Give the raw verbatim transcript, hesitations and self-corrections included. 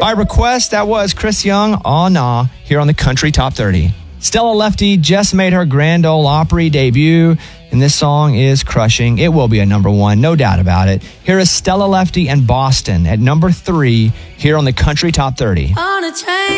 By request, that was Chris Young, Aw Nah, here on the Country Top thirty. Stella Lefty just made her Grand Ole Opry debut, and this song is crushing. It will be a number one, no doubt about it. Here is Stella Lefty and Boston at number three here on the Country Top thirty. On a train.